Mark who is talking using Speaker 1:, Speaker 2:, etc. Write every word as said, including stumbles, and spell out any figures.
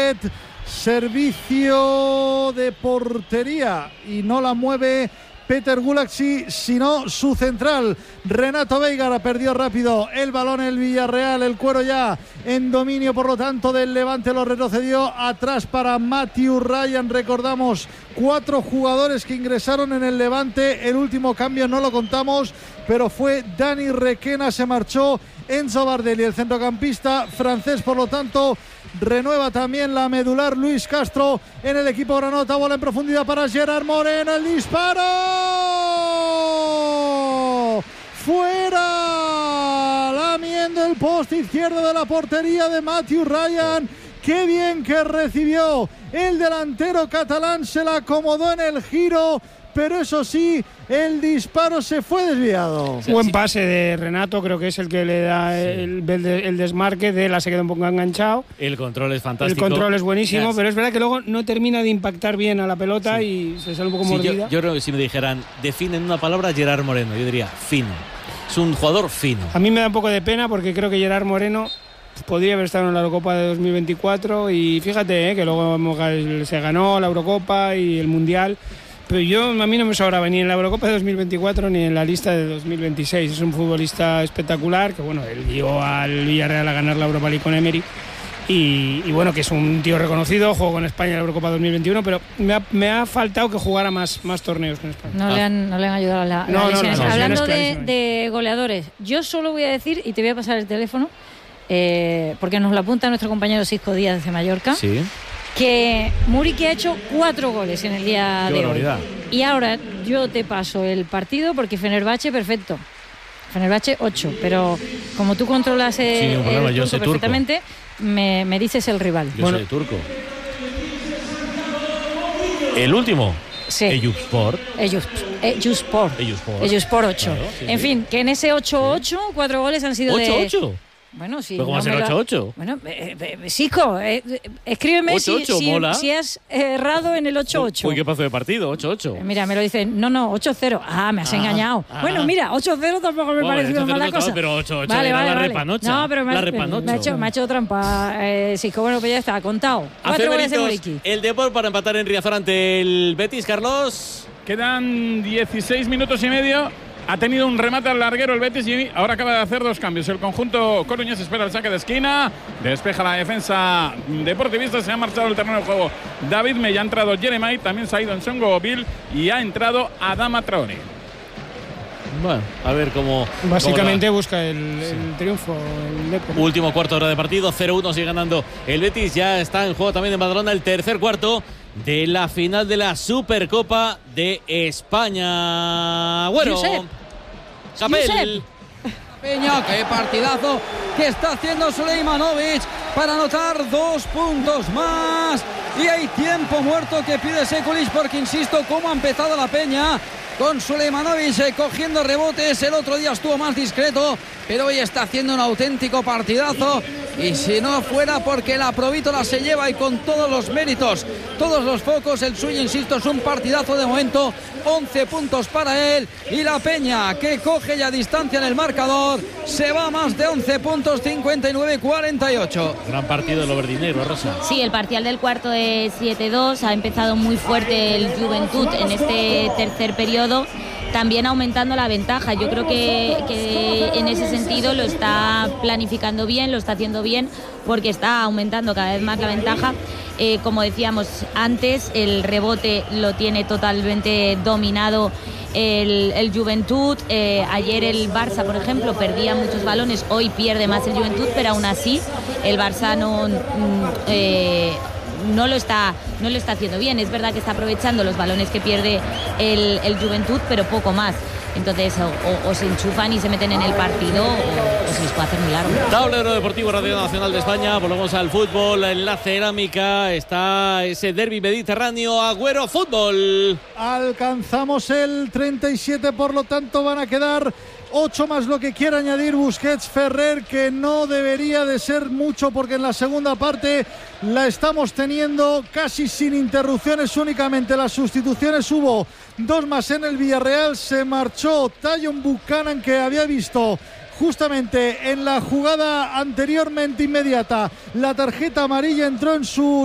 Speaker 1: Lenglet. Servicio de portería y no la mueve Peter Gulaxi, sino su central. Renato Veiga perdió rápido el balón el Villarreal, el Cuero ya en dominio, por lo tanto, del Levante. Lo retrocedió atrás para Matthew Ryan. Recordamos, cuatro jugadores que ingresaron en el Levante. El último cambio no lo contamos, pero fue Dani Requena, se marchó Enzo Bardelli, el centrocampista francés. Por lo tanto, renueva también la medular Luis Castro en el equipo granota. Bola en profundidad para Gerard Moreno, el disparo fuera, lamiendo el poste izquierdo de la portería de Matthew Ryan. Qué bien que recibió el delantero catalán, se la acomodó en el giro, pero eso sí, el disparo se fue desviado.
Speaker 2: Buen pase de Renato, creo que es el que le da sí. el, el, el desmarque. De él se queda un poco enganchado.
Speaker 3: El control es fantástico.
Speaker 2: El control es buenísimo,
Speaker 3: yes.
Speaker 2: pero es verdad que luego no termina de impactar bien a la pelota sí. y se sale un poco
Speaker 3: sí,
Speaker 2: mordida.
Speaker 3: Yo, yo creo que si me dijeran, definen una palabra, Gerard Moreno, yo diría fino. Es un jugador fino.
Speaker 2: A mí me da un poco de pena porque creo que Gerard Moreno podría haber estado en la Eurocopa de dos mil veinticuatro y fíjate eh, que luego se ganó la Eurocopa y el Mundial. Pero yo, a mí no me sobraba ni en la Eurocopa de dos mil veinticuatro ni en la lista de dos mil veintiséis. Es un futbolista espectacular, que bueno, él llegó al Villarreal a ganar la Europa League con Emery. Y, y bueno, que es un tío reconocido, jugó con España en la Eurocopa dos mil veintiuno, pero me ha, me ha faltado que jugara más, más torneos con España.
Speaker 4: No, ah. le han, no le han ayudado a la,
Speaker 2: no,
Speaker 4: la
Speaker 2: no, no, no,
Speaker 4: Hablando de, de goleadores, yo solo voy a decir, y te voy a pasar el teléfono, eh, porque nos lo apunta nuestro compañero Cisco Díaz de Mallorca.
Speaker 3: Sí.
Speaker 4: Que Muriqui ha hecho cuatro goles en el día
Speaker 3: Qué
Speaker 4: de
Speaker 3: barbaridad.
Speaker 4: hoy. Y ahora yo te paso el partido porque Fenerbahce, perfecto. Fenerbahce ocho, pero como tú controlas el,
Speaker 3: sí, problema,
Speaker 4: el
Speaker 3: yo
Speaker 4: turco perfectamente, me, me dices el rival.
Speaker 3: Yo bueno. soy turco. El último.
Speaker 4: Sí.
Speaker 3: Eyüpspor.
Speaker 4: Eyüpspor. Eyüpspor ocho. Claro, sí, en sí. fin, que en ese ocho ocho, sí. cuatro goles han sido
Speaker 3: ¿ocho ocho?
Speaker 4: De... Bueno, sí.
Speaker 3: ¿Pero cómo va a ser ocho ocho?
Speaker 4: Bueno, eh, eh, Cisco, eh, escríbeme
Speaker 3: ocho ocho,
Speaker 4: si, si,
Speaker 3: mola.
Speaker 4: si has errado en el ocho ocho.
Speaker 3: Uy, ¿qué pasó de partido? ocho ocho.
Speaker 4: Eh, mira, me lo dicen, no, no, ocho cero. Ah, me has ah, engañado. Ah, bueno, mira, ocho cero tampoco me parece una mala cosa.
Speaker 3: Pero ocho ocho
Speaker 4: vale,
Speaker 3: era
Speaker 4: vale,
Speaker 3: la
Speaker 4: vale.
Speaker 3: repanocha.
Speaker 4: No, pero me,
Speaker 3: la
Speaker 4: me, me, ha hecho, me ha hecho trampa, eh, Cisco. Bueno, pues ya está, contado. Cuatro goles de Muriqui.
Speaker 3: El Depor para empatar en Riazor ante el Betis, Carlos.
Speaker 5: Quedan dieciséis minutos y medio. Ha tenido un remate al larguero el Betis y ahora acaba de hacer dos cambios. El conjunto coruñés espera el saque de esquina. Despeja la defensa deportivista. Se ha marchado el terreno de juego David Mella. Ha entrado Jeremai. También se ha ido en Songo Bill. Y ha entrado Adama Traoré.
Speaker 3: Bueno, a ver cómo...
Speaker 2: Básicamente
Speaker 3: cómo
Speaker 2: busca el, el sí. triunfo. El Depor.
Speaker 3: Último cuarto hora de partido. cero uno sigue ganando el Betis. Ya está en juego también en Badalona el tercer cuarto de la final de la Supercopa de España. Bueno, Capel.
Speaker 6: Peña, qué partidazo que está haciendo Suleimanovic para anotar dos puntos más. Y hay tiempo muerto que pide Sekulic porque, insisto, cómo ha empezado la Peña con Suleimanovic eh, cogiendo rebotes. El otro día estuvo más discreto, pero hoy está haciendo un auténtico partidazo. Y si no fuera porque la Provítola se lleva y con todos los méritos, todos los focos, el suyo, insisto, es un partidazo de momento. once puntos para él. Y la Peña, que coge ya distancia en el marcador, se va a más de once puntos, cincuenta y nueve cuarenta y ocho.
Speaker 3: Gran partido de lo verdinegro, Rosa.
Speaker 7: Sí, el parcial del cuarto es siete dos. Ha empezado muy fuerte el Juventud en este tercer periodo, también aumentando la ventaja. Yo creo que, que en ese sentido lo está planificando bien, lo está haciendo bien, porque está aumentando cada vez más la ventaja. Eh, como decíamos antes, el rebote lo tiene totalmente dominado el, el Juventud. Eh, ayer el Barça, por ejemplo, perdía muchos balones, hoy pierde más el Juventud, pero aún así el Barça no... Eh, No lo, está, no lo está haciendo bien. Es verdad que está aprovechando los balones que pierde el, el Juventud, pero poco más. Entonces o, o se enchufan y se meten en el partido o, o se les puede hacer muy largo.
Speaker 3: Tablero Deportivo Radio Nacional de España. Volvemos al fútbol. En la cerámica está ese derbi mediterráneo. Agüero Fútbol.
Speaker 1: Alcanzamos el treinta y siete, por lo tanto van a quedar ocho más lo que quiera añadir Busquets. Ferrer, que no debería de ser mucho porque en la segunda parte la estamos teniendo casi sin interrupciones, únicamente las sustituciones. Hubo dos más en el Villarreal. Se marchó Tajon Buchanan, que había visto justamente en la jugada anteriormente inmediata la tarjeta amarilla, entró en su